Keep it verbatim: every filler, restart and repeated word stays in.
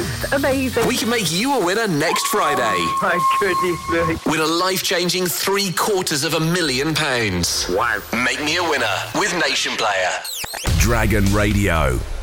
was amazing. We can make you a winner next Friday. Oh, my goodness me. Win a life-changing three quarters of a million pounds. Wow. Make me a winner with Nation Player. Dragon Radio.